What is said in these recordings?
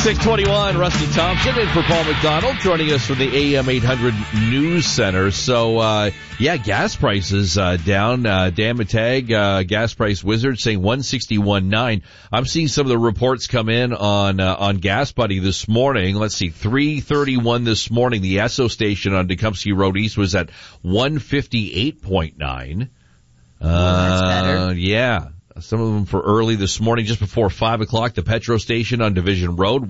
621, Rusty Thompson in for Paul McDonald, joining us from the AM 800 News Center. So, gas prices down. Dan Matag, gas price wizard, saying 161.9. I'm seeing some of the reports come in on Gas Buddy this morning. Let's see, 3:31 this morning. The Esso station on Tecumseh Road East was at 158.9. That's better. Yeah. Some of them for early this morning, just before 5 o'clock. The Petro station on Division Road,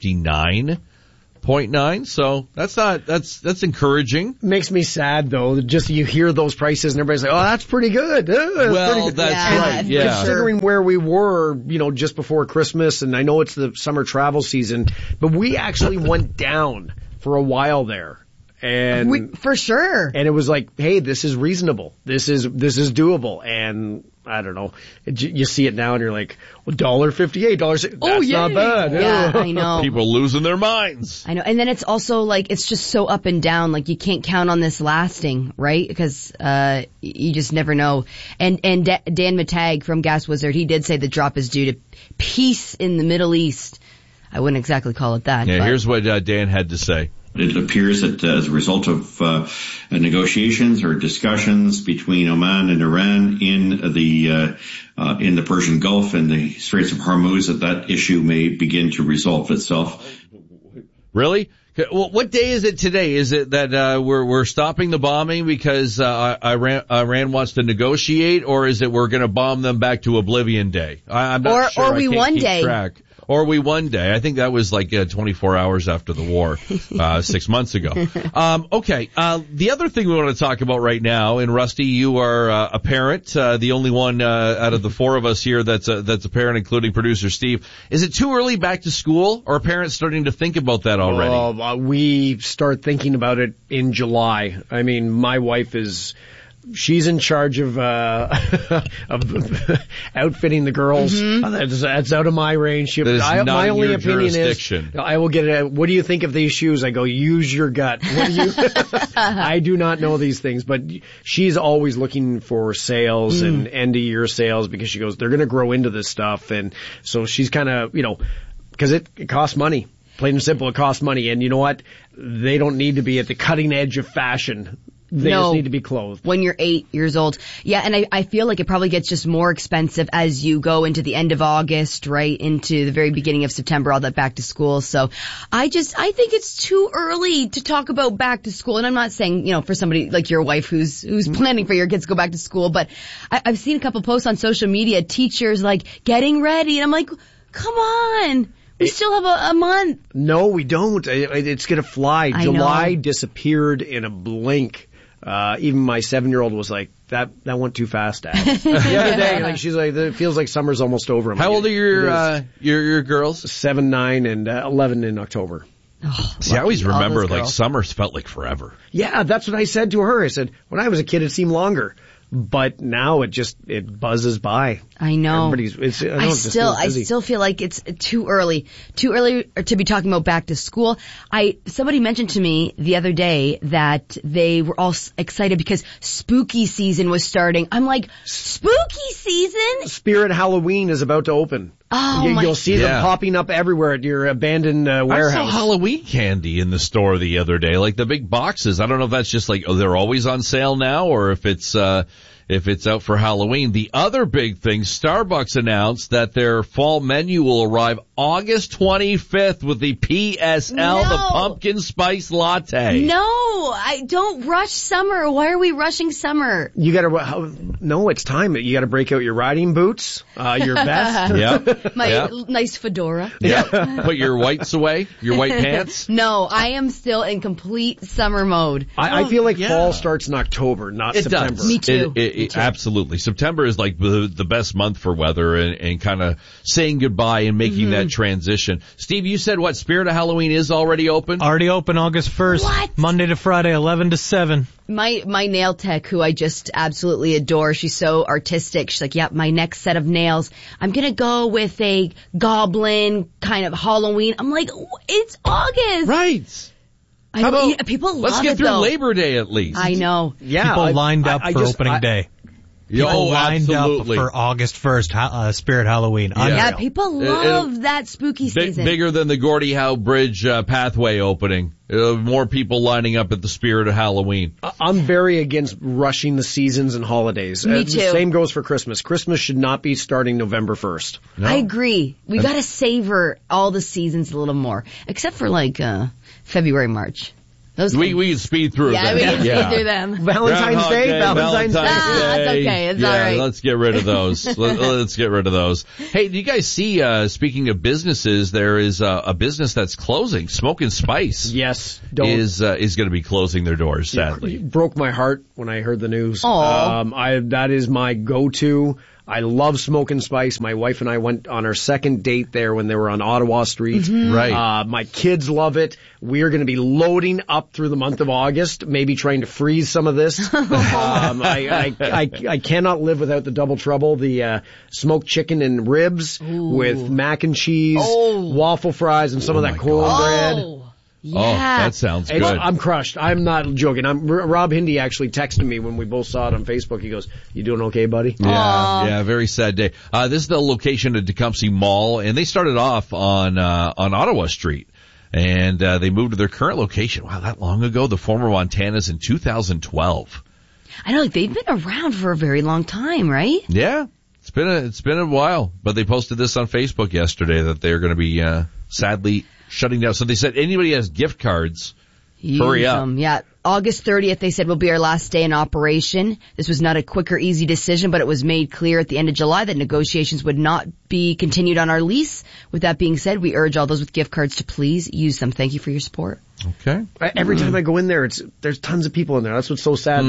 159.9. So that's encouraging. Makes me sad though. Just you hear those prices and everybody's like, "Oh, that's pretty good." That's right. Yeah. Considering where we were, just before Christmas, and I know it's the summer travel season, but we actually went down for a while there. And for sure. And it was like, hey, this is reasonable. This is doable. And I don't know. You see it now and you're like, well, $1.58. That's not bad. Yeah, I know. People losing their minds. I know. And then it's also like, it's just so up and down. Like you can't count on this lasting, right? Because, you just never know. And Dan Matag from Gas Wizard, he did say the drop is due to peace in the Middle East. I wouldn't exactly call it that. Yeah, but here's what Dan had to say. It appears that as a result of negotiations or discussions between Oman and Iran in the Persian Gulf and the Straits of Hormuz, that issue may begin to resolve itself. Really? Well, what day is it today? Is it that we're stopping the bombing because Iran wants to negotiate, or is it we're going to bomb them back to Oblivion Day? I'm not sure. Or we one day. Track. Or we one day. I think that was like 24 hours after the war, 6 months ago. Okay. The other thing we want to talk about right now, and Rusty, you are a parent, the only one out of the four of us here that's a parent, including producer Steve. Is it too early back to school, or are parents starting to think about that already? We start thinking about it in July. I mean, my wife she's in charge of outfitting the girls. Mm-hmm. That's out of my range. My only opinion is, I will get it. What do you think of these shoes? I go, use your gut. What do you? I do not know these things, but she's always looking for sales and end of year sales because she goes, they're going to grow into this stuff, and so she's kind of, because it costs money. Plain and simple, it costs money, and you know what? They don't need to be at the cutting edge of fashion. They just need to be clothed. When you're 8 years old. Yeah, and I feel like it probably gets just more expensive as you go into the end of August, right, into the very beginning of September, all that back to school. So I think it's too early to talk about back to school. And I'm not saying, for somebody like your wife who's planning for your kids to go back to school, but I've seen a couple posts on social media, teachers like getting ready, and I'm like, come on. We still have a month. No, we don't. It's going to fly. July disappeared in a blink. Even my 7-year-old was like, that went too fast, Dad. The other day, she's like, it feels like summer's almost over. How old are your girls? 7, 9, and 11 in October. Oh, see, I always remember summers felt like forever. Yeah, that's what I said to her. I said, when I was a kid, it seemed longer. But now it buzzes by. I know. I still feel like it's too early to be talking about back to school. Somebody mentioned to me the other day that they were all excited because spooky season was starting. I'm like, spooky season? Spirit Halloween is about to open. Oh, you'll see them popping up everywhere at your abandoned warehouse. I saw Halloween candy in the store the other day, like the big boxes. I don't know if that's just like, they're always on sale now, or if it's out for Halloween. The other big thing, Starbucks announced that their fall menu will arrive August 25th with the PSL, the pumpkin spice latte. No, I don't rush summer. Why are we rushing summer? No, it's time. You gotta break out your riding boots, your vest. My nice fedora. Yeah. Put your whites away, your white pants. No, I am still in complete summer mode. I feel like fall starts in October, not September. Does. Me too. Absolutely. September is like the best month for weather and kind of saying goodbye and making that transition. Steve, you said Spirit of Halloween is already open? Already open August 1st. What? Monday to Friday, 11 to 7. My nail tech, who I just absolutely adore, she's so artistic. She's like, my next set of nails, I'm going to go with a goblin kind of Halloween. I'm like, it's August. Right. People love it, let's get through though. Labor Day at least. I know. Yeah. People lined up for opening day. People lined up for August 1st, Spirit Halloween. Yeah, people love that spooky season. Bigger than the Gordie Howe Bridge pathway opening. More people lining up at the Spirit of Halloween. I'm very against rushing the seasons and holidays. Me too. Same goes for Christmas. Christmas should not be starting November 1st. No. I agree. We got to savor all the seasons a little more, except for February, March. We can speed through them. Yeah, we can speed through them. Valentine's Day. That's okay. It's all right. Let's get rid of those. Let's get rid of those. Hey, do you guys see, speaking of businesses, there is a business that's closing. Smoke and Spice. Yes. Is going to be closing their doors, sadly. It broke my heart when I heard the news. Aww. That is my go-to. I love Smoke and Spice. My wife and I went on our second date there when they were on Ottawa Street. Mm-hmm. Right. My kids love it. We are going to be loading up through the month of August, maybe trying to freeze some of this. I cannot live without the Double Trouble, the smoked chicken and ribs with mac and cheese, waffle fries, and some of that cornbread. Yeah. Oh, that sounds good. I'm crushed. I'm not joking. Rob Hindy actually texted me when we both saw it on Facebook. He goes, "You doing okay, buddy?" Yeah, very sad day. This is the location of Tecumseh Mall, and they started off on Ottawa Street, and they moved to their current location. Wow, that long ago? The former Montana's in 2012. I know, they've been around for a very long time, right? Yeah, it's been a while, but they posted this on Facebook yesterday that they're going to be sadly shutting down. So they said anybody has gift cards, hurry up. Yeah. August 30th, they said, will be our last day in operation. This was not a quick or easy decision, but it was made clear at the end of July that negotiations would not be continued on our lease. With that being said, we urge all those with gift cards to please use them. Thank you for your support. Okay. Every time I go in there, there's tons of people in there. That's what's so sad.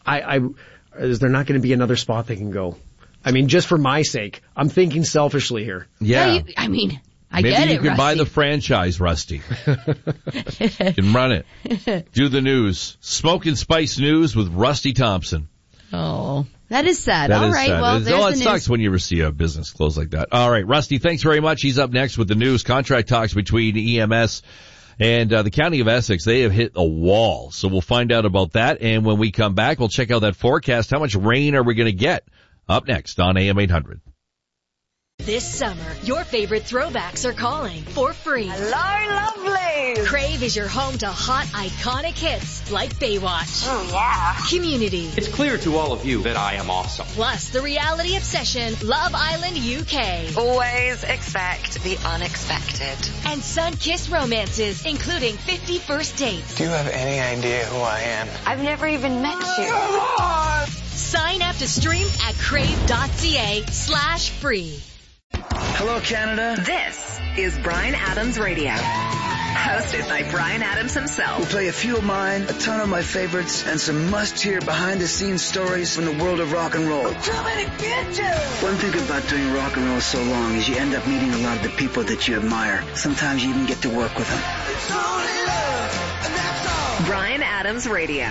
Is there not going to be another spot they can go? I mean, just for my sake. I'm thinking selfishly here. Yeah. Maybe you can Rusty. Buy the franchise, Rusty. You can run it. Do the news. Smoke and Spice News with Rusty Thompson. Oh, that is sad. All right, sad. Well, there's the news. It sucks when you see a business close like that. All right, Rusty, thanks very much. He's up next with the news. Contract talks between EMS and the County of Essex. They have hit a wall, so we'll find out about that. And when we come back, we'll check out that forecast. How much rain are we going to get? Up next on AM 800. This summer, your favorite throwbacks are calling for free. Hello, lovely. Crave is your home to hot, iconic hits like Baywatch. Oh, yeah. Community. It's clear to all of you that I am awesome. Plus the reality obsession, Love Island UK. Always expect the unexpected. And sun-kissed romances, including 50 First Dates. Do you have any idea who I am? I've never even met you. Sign up to stream at crave.ca/free. Hello, Canada. This is Bryan Adams Radio, hosted by Bryan Adams himself. We'll play a few of mine, a ton of my favorites, and some must-hear behind-the-scenes stories from the world of rock and roll. One thing about doing rock and roll so long is you end up meeting a lot of the people that you admire. Sometimes you even get to work with them. Bryan Adams Radio.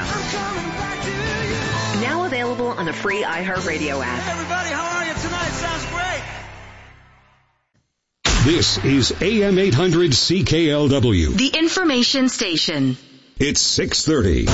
Now available on the free iHeartRadio app. Everybody, how are you tonight? Sounds great. This is AM 800 CKLW. The information station. It's 6:30.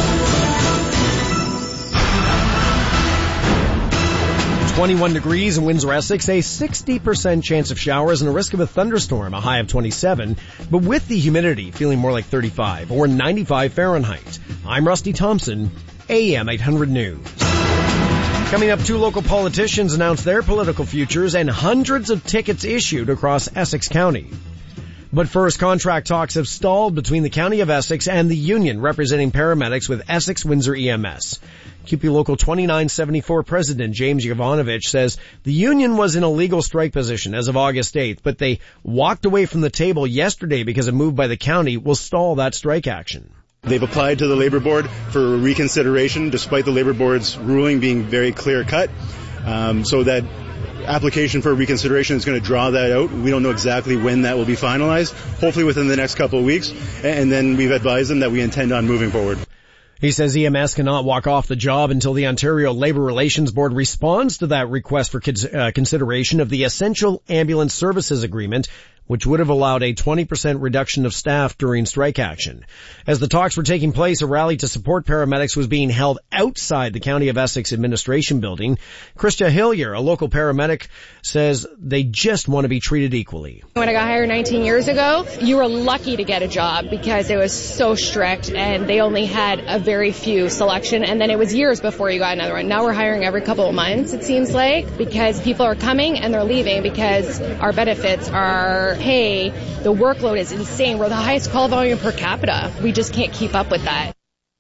21 degrees in Windsor, Essex, a 60% chance of showers and a risk of a thunderstorm, a high of 27, but with the humidity feeling more like 35 or 95 Fahrenheit. I'm Rusty Thompson, AM 800 News. Coming up, 2 local politicians announced their political futures and hundreds of tickets issued across Essex County. But first, contract talks have stalled between the County of Essex and the union representing paramedics with Essex Windsor EMS. QP Local 2974 President James Yovanovich says the union was in a legal strike position as of August 8th, but they walked away from the table yesterday because a move by the county will stall that strike action. They've applied to the Labor Board for reconsideration, despite the Labor Board's ruling being very clear-cut. So that application for reconsideration is going to draw that out. We don't know exactly when that will be finalized, hopefully within the next couple of weeks. And then we've advised them that we intend on moving forward. He says EMS cannot walk off the job until the Ontario Labour Relations Board responds to that request for consideration of the Essential Ambulance Services Agreement, which would have allowed a 20% reduction of staff during strike action. As the talks were taking place, a rally to support paramedics was being held outside the County of Essex Administration Building. Krista Hillier, a local paramedic, says they just want to be treated equally. When I got hired 19 years ago, you were lucky to get a job because it was so strict and they only had a very few selection, and then it was years before you got another one. Now we're hiring every couple of months, it seems like, because people are coming and they're leaving because our benefits, our pay, the workload is insane. We're the highest call volume per capita. We just can't keep up with that.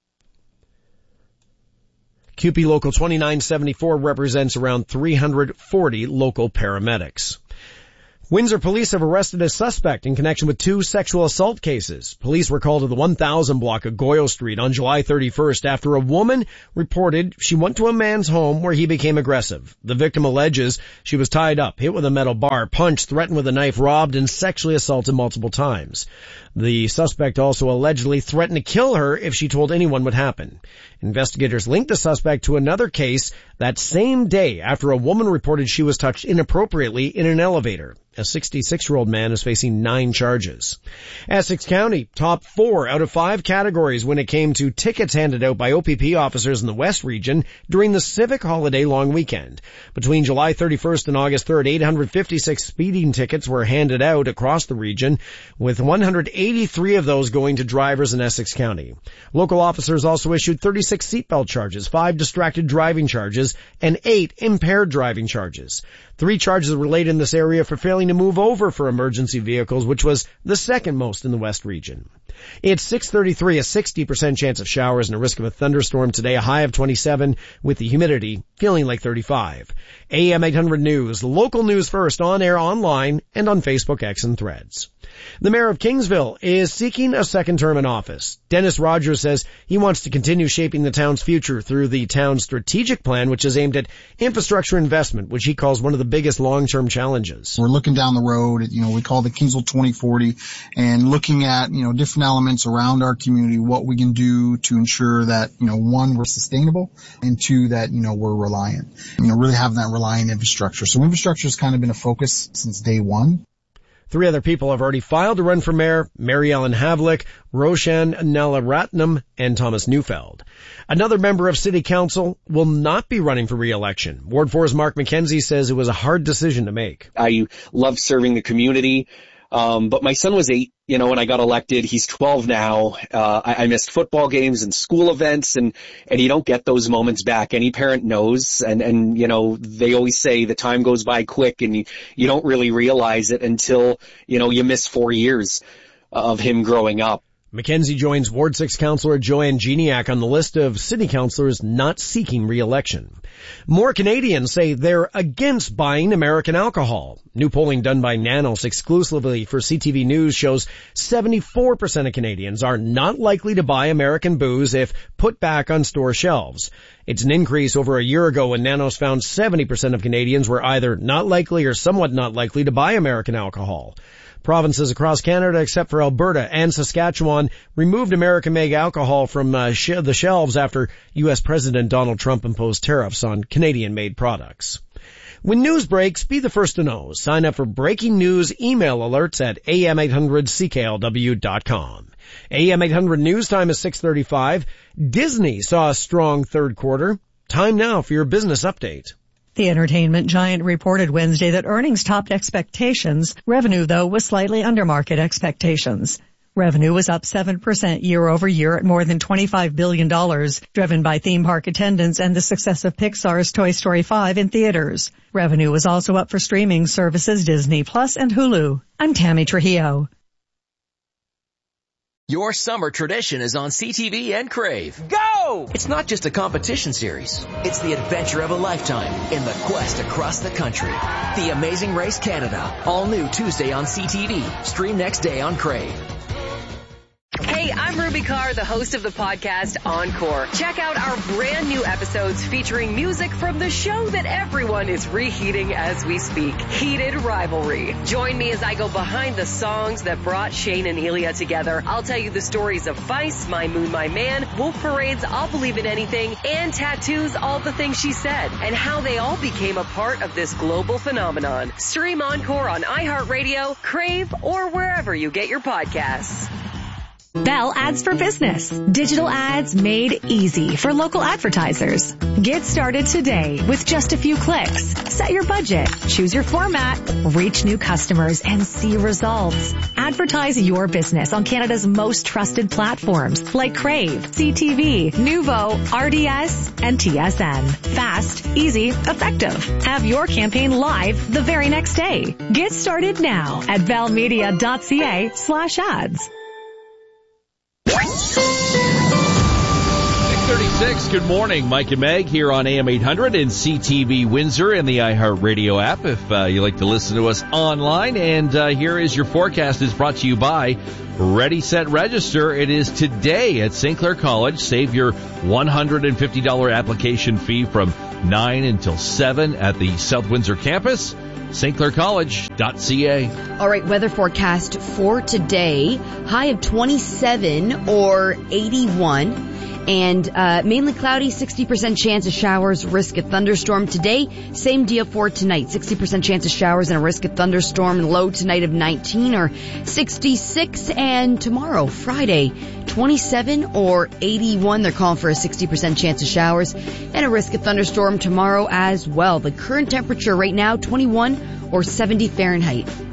CUPE Local 2974 represents around 340 local paramedics. Windsor police have arrested a suspect in connection with 2 sexual assault cases. Police were called to the 1000 block of Goyle Street on July 31st after a woman reported she went to a man's home where he became aggressive. The victim alleges she was tied up, hit with a metal bar, punched, threatened with a knife, robbed, and sexually assaulted multiple times. The suspect also allegedly threatened to kill her if she told anyone what happened. Investigators linked the suspect to another case that same day after a woman reported she was touched inappropriately in an elevator. A 66-year-old man is facing 9 charges. Essex County topped 4 out of 5 categories when it came to tickets handed out by OPP officers in the West region during the civic holiday long weekend. Between July 31st and August 3rd, 856 speeding tickets were handed out across the region, with 183 of those going to drivers in Essex County. Local officers also issued 36 seatbelt charges, 5 distracted driving charges, and 8 impaired driving charges. 3 charges were laid in this area for failing to move over for emergency vehicles, which was the second most in the West region. It's 6:33, a 60% chance of showers and a risk of a thunderstorm today, a high of 27, with the humidity feeling like 35. AM 800 News, local news first, on air, online, and on Facebook, X, and Threads. The mayor of Kingsville is seeking a second term in office. Dennis Rogers says he wants to continue shaping the town's future through the town's strategic plan, which is aimed at infrastructure investment, which he calls one of the biggest long-term challenges. We're looking down the road at, we call the Kingsville 2040, and looking at, different elements around our community, what we can do to ensure that, 1, we're sustainable, and 2, that, we're reliant. Really having that reliant infrastructure. So infrastructure has kind of been a focus since day one. 3 other people have already filed to run for mayor: Mary Ellen Havlick, Roshan Nalaratnam, and Thomas Neufeld. Another member of City Council will not be running for re-election. Ward 4's Mark McKenzie says it was a hard decision to make. I love serving the community. But my son was 8, when I got elected. He's 12 now. I missed football games and school events, and you don't get those moments back. Any parent knows, and they always say the time goes by quick, and you don't really realize it until, you miss 4 years of him growing up. McKenzie joins Ward 6 Councillor Joanne Geniak on the list of city councillors not seeking re-election. More Canadians say they're against buying American alcohol. New polling done by Nanos exclusively for CTV News shows 74% of Canadians are not likely to buy American booze if put back on store shelves. It's an increase over a year ago when Nanos found 70% of Canadians were either not likely or somewhat not likely to buy American alcohol. Provinces across Canada, except for Alberta and Saskatchewan, removed American-made alcohol from the shelves after U.S. President Donald Trump imposed tariffs on Canadian-made products. When news breaks, be the first to know. Sign up for breaking news email alerts at am800cklw.com. AM 800 news time is 6:35. Disney saw a strong third quarter. Time now for your business update. The entertainment giant reported Wednesday that earnings topped expectations. Revenue, though, was slightly under market expectations. Revenue was up 7% year over year at more than $25 billion, driven by theme park attendance and the success of Pixar's Toy Story 5 in theaters. Revenue was also up for streaming services Disney Plus and Hulu. I'm Tammy Trujillo. Your summer tradition is on CTV and Crave. Go! It's not just a competition series. It's the adventure of a lifetime in the quest across the country. The Amazing Race Canada. All new Tuesday on CTV. Stream next day on Crave. Hey, I'm Ruby Carr, the host of the podcast Encore. Check out our brand new episodes featuring music from the show that everyone is reheating as we speak, Heated Rivalry. Join me as I go behind the songs that brought Shane and Elia together. I'll tell you the stories of Vice, My Moon, My Man, Wolf Parade's I'll Believe in Anything, and Tattoo's All the Things She Said, and how they all became a part of this global phenomenon. Stream Encore on iHeartRadio, Crave, or wherever you get your podcasts. Bell Ads for Business. Digital ads made easy for local advertisers. Get started today with just a few clicks. Set your budget, choose your format, reach new customers, and see results. Advertise your business on Canada's most trusted platforms like Crave, CTV, Nuvo, RDS, and TSN. Fast, easy, effective. Have your campaign live the very next day. Get started now at bellmedia.ca/ads. 6:36. Good morning. Mike and Meg here on AM 800 and CTV Windsor and the iHeartRadio app if you like to listen to us online. And here is your forecast. Is brought to you by Ready, Set, Register. It is today at St. Clair College. Save your $150 application fee from 9 until 7 at the South Windsor campus. stclaircollege.ca. All right, weather forecast for today. High of 27 or 81. And mainly cloudy, 60% chance of showers, risk of thunderstorm today. Same deal for tonight, 60% chance of showers and a risk of thunderstorm. Low tonight of 19 or 66. And tomorrow, Friday, 27 or 81. They're calling for a 60% chance of showers and a risk of thunderstorm tomorrow as well. The current temperature right now, 21 or 70 Fahrenheit.